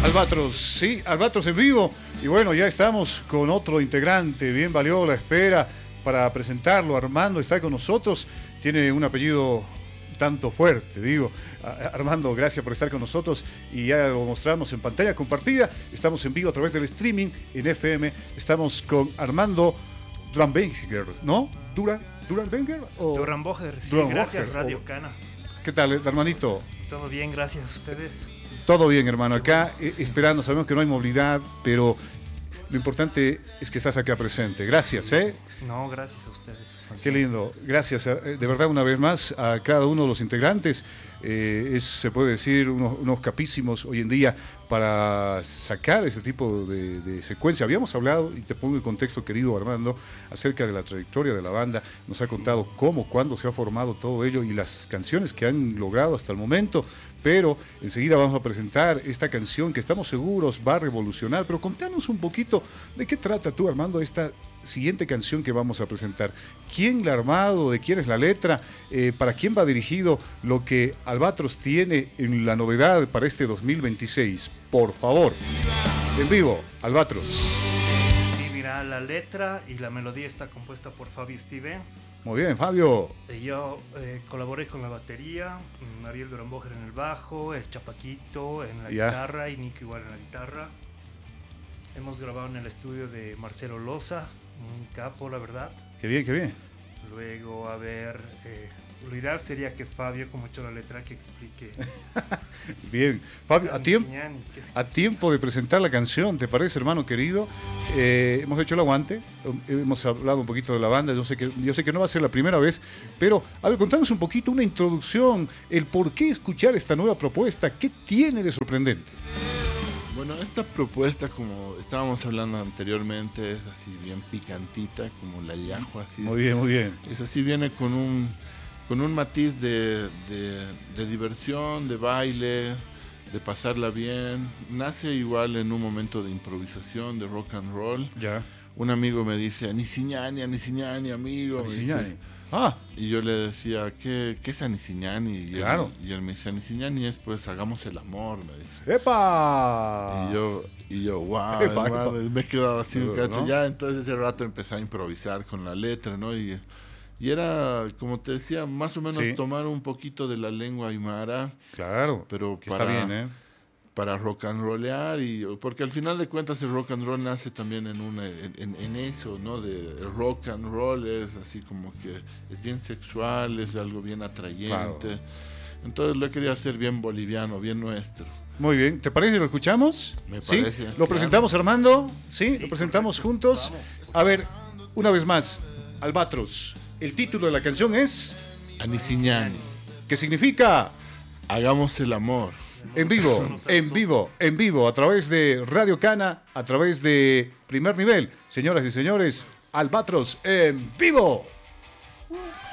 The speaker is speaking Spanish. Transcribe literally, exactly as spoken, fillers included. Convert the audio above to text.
Albatros, sí, Albatros en vivo. Y bueno, ya estamos con otro integrante. Bien valió la espera para presentarlo. Armando está con nosotros. Tiene un apellido tanto fuerte, digo. Armando, gracias por estar con nosotros. Y ya lo mostramos en pantalla compartida. Estamos en vivo a través del streaming en F M. Estamos con Armando Duranbenger, ¿no? ¿Dura, ¿Duranbenger? O... Duranboger, sí, Duranboger, gracias Radio o... Cana. ¿Qué tal, hermanito? Todo bien, gracias a ustedes. Todo bien, hermano. Acá eh, esperando, sabemos que no hay movilidad, pero lo importante es que estás acá presente. Gracias, ¿eh? No, gracias a ustedes. Qué lindo. Gracias, de verdad, una vez más a cada uno de los integrantes. Eh, es, se puede decir, unos, unos capísimos hoy en día para sacar ese tipo de, de secuencia. Habíamos hablado, y te pongo en contexto, querido Armando, acerca de la trayectoria de la banda. Nos ha contado sí. cómo, cuándo se ha formado todo ello y las canciones que han logrado hasta el momento. Pero enseguida vamos a presentar esta canción que estamos seguros va a revolucionar. Pero contanos un poquito de qué trata tú, Armando, esta siguiente canción que vamos a presentar. ¿Quién la ha armado? ¿De quién es la letra? Eh, ¿Para quién va dirigido lo que Albatros tiene en la novedad para este dos mil veintiséis? Por favor, en vivo, Albatros. Sí, mira, la letra y la melodía está compuesta por Fabio Stevens. Muy bien, Fabio. Yo eh, colaboré con la batería, Ariel Duranboger en el bajo, el Chapaquito en la yeah. guitarra y Nico igual en la guitarra. Hemos grabado en el estudio de Marcelo Loza, un capo, la verdad. Qué bien, qué bien. Luego, a ver, eh, lo ideal sería que Fabio, como ha hecho la letra, que explique. Bien, Fabio, a, tiemp a tiempo de presentar la canción, ¿te parece, hermano querido? Eh, hemos hecho el aguante, hemos hablado un poquito de la banda, yo sé, que, yo sé que no va a ser la primera vez, pero, a ver, contanos un poquito, una introducción, el por qué escuchar esta nueva propuesta, ¿qué tiene de sorprendente? Bueno, esta propuesta, como estábamos hablando anteriormente, es así bien picantita, como la yahua, así. Muy bien, muy bien. Es así, viene con un, con un matiz de, de, de diversión, de baile, de pasarla bien. Nace igual en un momento de improvisación, de rock and roll. Ya. Un amigo me dice, Anisiñani, Anisiñani, amigo. Anisiñani. Ah, y yo le decía, ¿qué, qué es Anisiñani? Y, claro. él, y él me dice, Anisiñani es pues hagamos el amor, me dice. ¡Epa! Y yo, y yo wow, epa, hermano, epa. me he quedado así un cacho. ¿No? Ya, entonces ese rato empecé a improvisar con la letra, ¿no? Y, y era, como te decía, más o menos sí. tomar un poquito de la lengua aymara. Claro, pero que para, está bien, ¿eh? Para rock and rollear, y, porque al final de cuentas el rock and roll nace también en, una, en, en, en eso, ¿no? De, el rock and roll es así como que es bien sexual, es algo bien atrayente. Claro. Entonces lo quería hacer bien boliviano, bien nuestro. Muy bien, ¿te parece? ¿Lo escuchamos? Me ¿Sí? parece. ¿Lo claro. presentamos, Armando? ¿Sí? sí ¿Lo presentamos correcto. juntos? Vamos. A ver, una vez más, Albatros. El título de la canción es Anisiñani. ¿Qué significa? Hagamos el amor. En vivo, en vivo, en vivo, a través de Radio Cana, a través de Primer Nivel. Señoras y señores, Albatros en vivo. Uh.